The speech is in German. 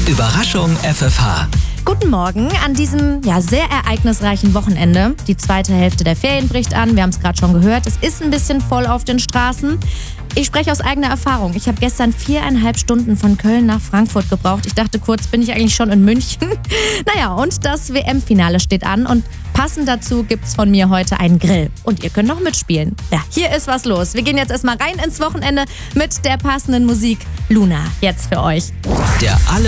Überraschung FFH. Guten Morgen an diesem sehr ereignisreichen Wochenende. Die zweite Hälfte der Ferien bricht an, wir haben es gerade schon gehört. Es ist ein bisschen voll auf den Straßen. Ich spreche aus eigener Erfahrung. Ich habe gestern 4,5 Stunden von Köln nach Frankfurt gebraucht. Ich dachte kurz, bin ich eigentlich schon in München? Und das WM-Finale steht an und passend dazu gibt's von mir heute einen Grill. Und ihr könnt noch mitspielen. Ja, hier ist was los. Wir gehen jetzt erstmal rein ins Wochenende mit der passenden Musik. Luna, jetzt für euch. Der